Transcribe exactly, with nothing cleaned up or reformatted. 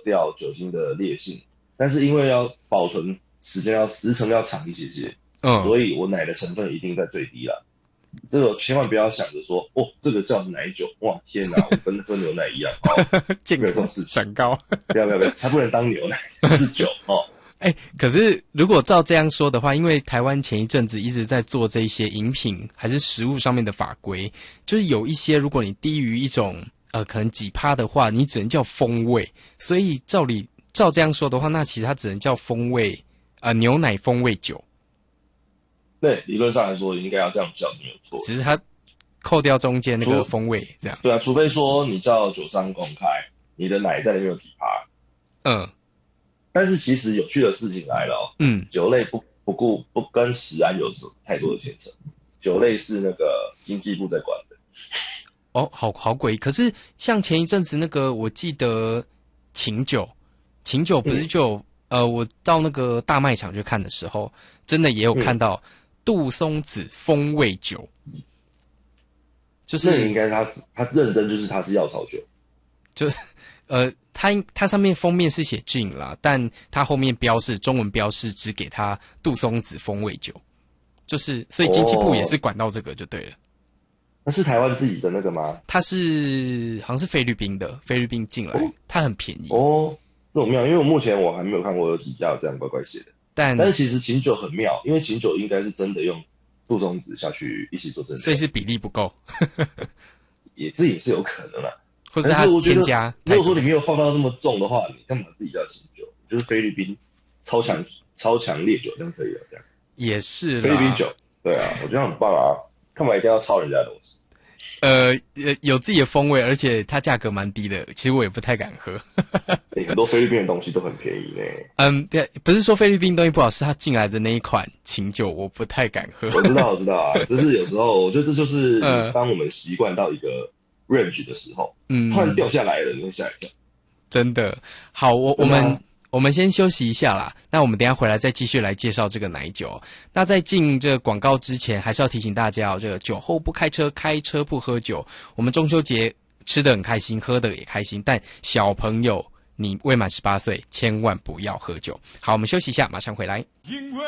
掉酒精的烈性，但是因为要保存时间要时程要长一些些，嗯，所以我奶的成分一定在最低啦。这个千万不要想着说，哦，这个叫奶酒，哇，天哪，我跟喝牛奶一样，哦， 健康长高， 不要不要不要，它不能当牛奶，它是酒哦。 哎、欸，可是如果照这样说的话，因为台湾前一阵子一直在做这些饮品还是食物上面的法规，就是有一些如果你低于一种呃可能几趴的话，你只能叫风味。所以照理照这样说的话，那其实它只能叫风味呃牛奶风味酒。 对，理论上来说应该要这样叫没有错， 只是它扣掉中间那个风味这样。 对啊，除非说你叫酒商公开你的奶在里面有几趴。嗯。但是其实有趣的事情来了哦，嗯，酒类不不顾不跟食安有什么太多的牵扯，酒类是那个经济部在管的。 哦，好好诡异。可是像前一阵子那个，我记得琴酒，琴酒不是就有、嗯、呃，我到那个大卖场去看的时候，真的也有看到杜松子风味酒，嗯、就是那应该他他认真就是他是药草酒， 就呃。它它上面封面是写 gin 啦，但它后面标示中文标示只给它杜松子风味酒，就是所以经济部也是管到这个就对了。 那是台湾自己的那个吗？ 它是好像是菲律宾的，菲律宾进来，哦、它很便宜哦，这种妙，因为我目前我还没有看过有几家有这样乖乖写的。 但但是其实琴酒很妙，因为琴酒应该是真的用杜松子下去一起做蒸馏， 所以是比例不够， 也这也是有可能啦。 或是它添加， 如果说你没有放到这么重的话，你干嘛自己叫琴酒？就是菲律宾超强超强烈酒，这样可以了，这样也是菲律宾酒，对啊，我觉得很棒啊，干嘛一定要抄人家的东西？ 呃，有自己的风味，而且它价格蛮低的，其实我也不太敢喝。 欸、很多菲律宾的东西都很便宜呢。 嗯，对，不是说菲律宾东西不好，是它进来的那一款琴酒，我不太敢喝。 我知道，我知道啊，就是有时候我觉得这就是当我们习惯到一个range 的时候，嗯，突然掉下来了，你会吓一跳。 真的好，我我们我们先休息一下啦。那我们等一下回来再继续来介绍这个奶酒。那在进这个广告之前，还是要提醒大家哦，这个酒后不开车，开车不喝酒。我们中秋节吃得很开心，喝得也开心，但小朋友你未满十八岁，千万不要喝酒。好，我们休息一下，马上回来。